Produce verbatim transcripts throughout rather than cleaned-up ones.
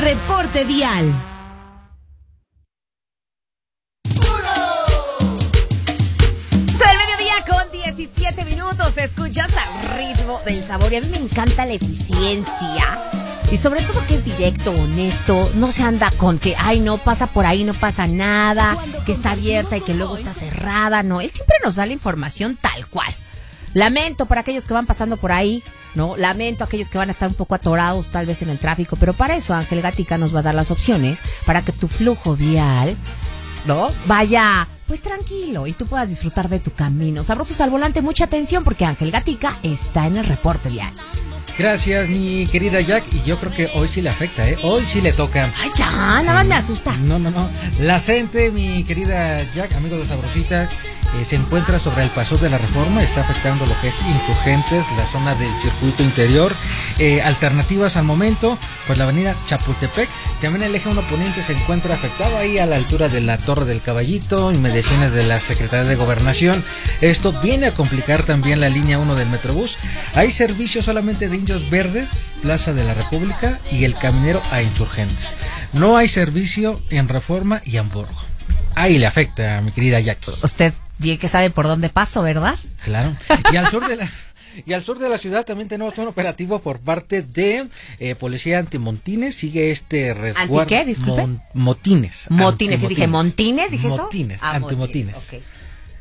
reporte vial. diecisiete minutos, escuchas al ritmo del sabor y a mí me encanta la eficiencia y sobre todo que es directo, honesto, no se anda con que, ay, no pasa por ahí, no pasa nada, que está abierta y que luego está cerrada, no, él siempre nos da la información tal cual. Lamento para aquellos que van pasando por ahí, ¿no? Lamento a aquellos que van a estar un poco atorados tal vez en el tráfico, pero para eso Ángel Gatica nos va a dar las opciones para que tu flujo vial, ¿no? Vaya, pues tranquilo y tú puedas disfrutar de tu camino. Sabrosos al volante, mucha atención porque Ángel Gatica está en el reporte vial. Gracias, mi querida Jack, y yo creo que hoy sí le afecta, ¿eh? Hoy sí le toca. Ay, ya, nada sí. más me asustas. No, no, no. La gente, mi querida Jack, amigo de Sabrosita, eh, se encuentra sobre el paso de la Reforma, está afectando lo que es Insurgentes, la zona del circuito interior. Eh, alternativas al momento, pues la avenida Chapultepec, también el eje uno poniente se encuentra afectado ahí a la altura de la Torre del Caballito, inmediaciones de la Secretaría de Gobernación. Esto viene a complicar también la línea uno del Metrobús. Hay servicios solamente de Indios Verdes, Plaza de la República y el Caminero a Insurgentes. No hay servicio en Reforma y Hamburgo. Ahí le afecta a mi querida Jackie. Usted bien que sabe por dónde paso, ¿verdad? Claro. Y al sur de la... Y al sur de la ciudad también tenemos un operativo por parte de eh, Policía Antimotines. Sigue este resguardo. ¿Anti qué? Disculpe. Mon, motines. Motines. Y dije, ¿Montines? ¿Dije eso? Motines, ah, antimotines. Motines. Okay.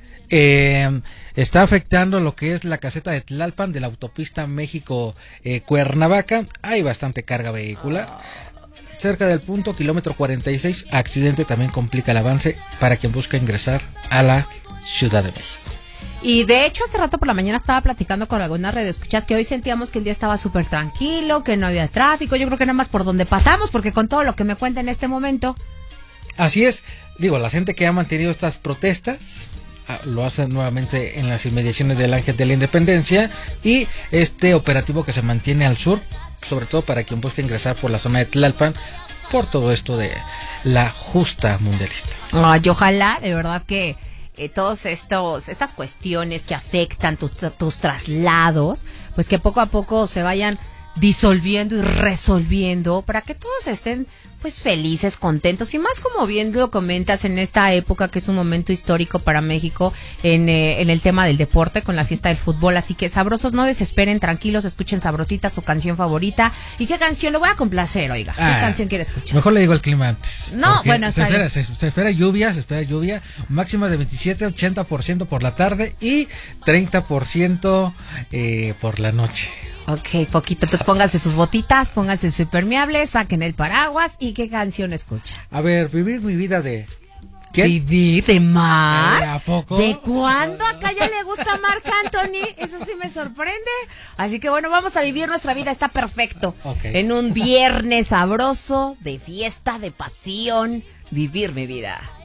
Eh, está afectando lo que es la caseta de Tlalpan de la autopista México-Cuernavaca. Eh, Hay bastante carga vehicular. Cerca del punto, kilómetro cuarenta y seis, accidente también complica el avance para quien busca ingresar a la Ciudad de México. Y de hecho hace rato por la mañana estaba platicando con algunas radioescuchas que hoy sentíamos que el día estaba súper tranquilo, que no había tráfico. Yo creo que nada más por donde pasamos, porque con todo lo que me cuenta en este momento. Así es, digo, la gente que ha mantenido estas protestas lo hace nuevamente en las inmediaciones del Ángel de la Independencia, y este operativo que se mantiene al sur, sobre todo para quien busque ingresar por la zona de Tlalpan, por todo esto de la justa mundialista. Ay, ojalá, de verdad que eh, todos estos estas cuestiones que afectan tus, tus traslados, pues que poco a poco se vayan disolviendo y resolviendo para que todos estén pues felices, contentos y más, como bien lo comentas, en esta época que es un momento histórico para México en, eh, en el tema del deporte con la fiesta del fútbol. Así que sabrosos, no desesperen, tranquilos, escuchen Sabrosita, su canción favorita. ¿Y qué canción? Lo voy a complacer, oiga. ¿Qué ah, canción quiere escuchar? Mejor le digo el clima antes. No, bueno, se espera, se, se espera lluvia, se espera lluvia, máxima de veintisiete, ochenta por ciento por la tarde y treinta por ciento eh, por la noche. Ok, poquito. Entonces pónganse sus botitas, pónganse su impermeable, saquen el paraguas. ¿Y qué canción escucha? A ver, Vivir mi vida de... ¿Quién? ¿Vivir de Marc? ¿A poco? ¿De cuándo acá ya le gusta Marc Anthony? Eso sí me sorprende. Así que bueno, vamos a vivir nuestra vida, está perfecto. Okay. En un viernes sabroso, de fiesta, de pasión, vivir mi vida.